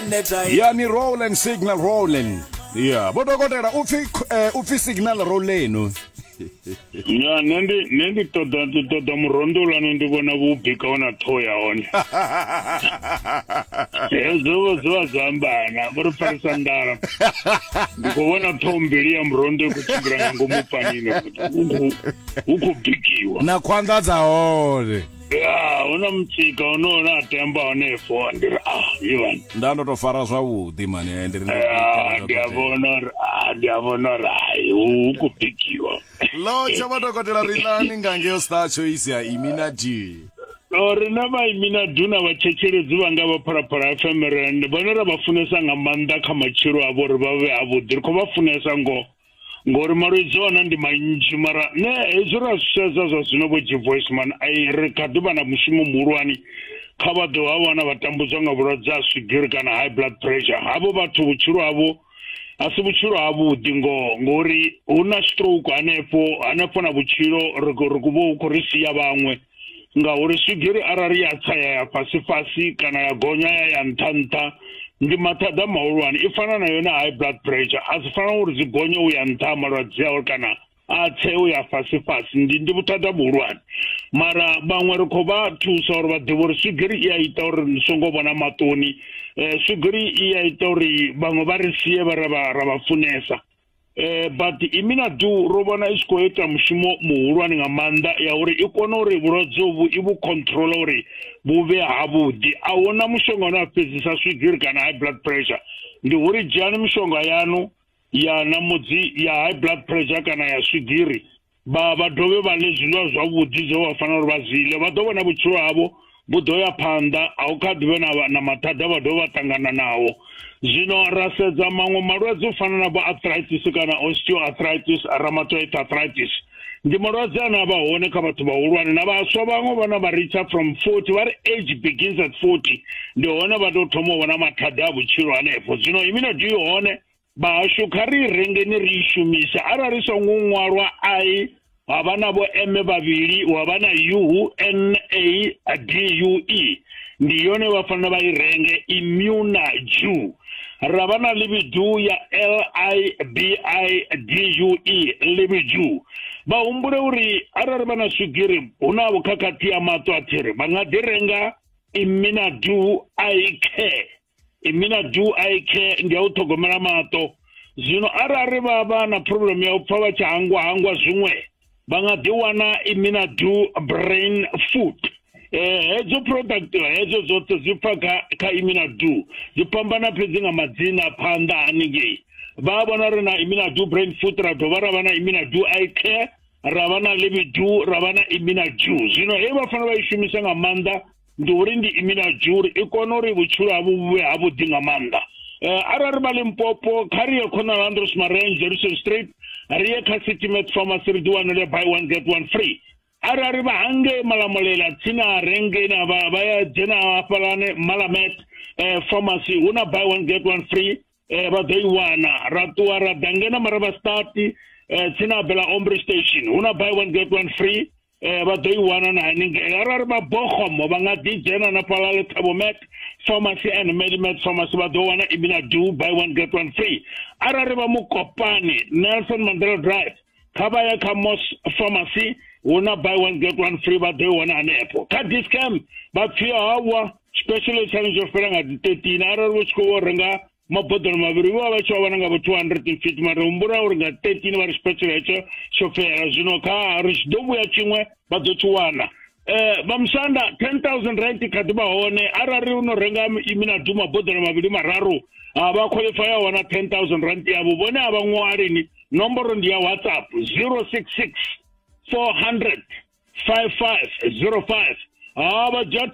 Yani roll and signal rolling. Yeah, bodokotela ufi signal roleno. Ya nendi toda murondula ndibona bubhika ona thoya ona. Ezo zambana buri parisandara. Ndikubona thombili ya murondo kuchimbira ngomupanini kuti ukubhikiwa. Na kwandaza hore. Ya, unamtsika unoona atemba onefo ndira Ivan. Ndano tofara zwavhuḓi mani ndiyabona ukubhikiwa. Lo chamadokotela rilani ngangeyo star choice ya Iminaji. Rina vaIminaji na vachecheredzi vanga vaparapara efemerera ndibonera vafunesa ngamanda kamachiro avo ri vave avhuḓi ri khou vafunesa ngori marudzi ona ndi manzhi mara hezwi ra zwisedza zwa zwino vho G-Voice man ri kha ḓi vha na mushumo muhulwane kha vha ḓo vha vhona vhatambudzwa nga vhulwadze ha swigiri kana high blood pressure havho vhathu vhutshilo havho asi vhutshilo havhuḓi ngori hu na stroke hanefho na vhutshilo ri khou ri sia vhaṅwe ngauri swigiri arali ya tsa ya fasi kana ya gonya ya nṱha ndi mathada mahulwane i fana na yona high blood pressure asi fana uri dzi gonye u ya nṱha malwadze awo kana a tse u ya fasi ndi vhuthada vhuhulwane mara vhaṅwe ri khou vha thusa uri vha ḓivhe uri swigiri i a ita uri ni songo vhona maṱoni swigiri i a ita uri vhaṅwe vha ri sie ra vha funesa but Iminaji ro vhona i tshi khou ita mushumo muhulwane nga maanḓa ya uri i kone uri vhulwadze uvhu i vhu control uri vhuvhe havhuḓi a huna mushonga une wa fhedzisa swigiri kana high blood pressure ndi uri dzhiani mishonga yanu ya namudzi ya high blood pressure kana ya swigiri vha dovhe vha ḽe zwiḽiwa zwavhuḓi zwo vha fanela uri vha zwi ḽe vha ḓo vhona vhutshilo havho vhu ḓo ya phanḓa a hu kha ḓivhe na mathada vha dovhe vha ṱangana nawo zwino ra sedza maṅwe malwadze u fana na vho arthritis kana osteoarthritis rheumatoid arthritis ndi malwadze ane a vha hone kha vhathu vhahulwane na vhaswa vhaṅwe vhana vha reacher from 40 vha ri age begins at 40 ndi hone vha tou thoma u vhona mathada a vhutshilo hanefho zwino Iminaji i hone vhashu kha ri rengeni ri i shumise arali songo ṅwalwa I havha na vho M vhavhili havha na UNADUE ndi yone vha fanela vha i renge Iminaji ravha na Libido ya LIBIDUE Libido vha humbule uri arali vha na swigiri huna vhukhakhathi ya maṱo a thiri vha nga ḓi renga Iminaji eye care ndi ya u ṱhogomela maṱo zwino arali vha vha na problem ya u pfa vha tshi hangwa zwiṅwe vha nga ḓi wana Iminaji brain food hedzo product hedzo zote dzi pfa kha Iminaji dzi fhambana fhedzi nga madzina phanḓa haningei vha vhona ri na Iminaji brain food ra dovha ra vha na Iminaji eye care ra vha na Libido ra vha na Iminaji zwino hei vha fanela vha i shumisa nga maanḓa ndi uri ndi Iminaji uri i kone uri vhutshilo havho vhuve havhuḓi nga maanḓa arali vha Limpopo kha ri ye Cornel Andros Marais Jerusalem Street ri ye kha City Med Pharmacy ri ḓi wanele buy one get one free arali vha hange Malamulela tsina renge na vha ya dzhena hafhalane Malamet Pharmacy huna buy one get one free vha ḓo i wana ra ṱuwa ra ḓa ngena Maraba Start tsina Bela Ombre Station huna buy one get one free vha ḓo i wana na haningei arali vha Bochum vha nga ḓi dzhena na Palale Tabomet Pharmacy and Medimed Pharmacy vha ḓo wana Iminaji buy one get one free arali vha Mukopane Nelson Mandela Drive kha vha ya kha Moss Pharmacy huna buy one get one free vha ḓo i wana hanefho kha Dischem vha pfhiya hawa special challenge of fela nga 13 arali vha tshi khou renga maboḓelo mavhili vha tshi vha nga 250 mara humbula uri nga 13 vha ri special hetsho shofera zwino kha ri tshi ḓo vhuya tshiṅwe vha ḓo tshi wana vha Musanda 10,000 rand kha ḓi vha hone arali uno renga Iminaji maboḓelo mavhili mararu vha qualify wana 10,000 rand yavho vhone a vha ṅwalini nomboro ndi ya WhatsApp 066 400 5505 vha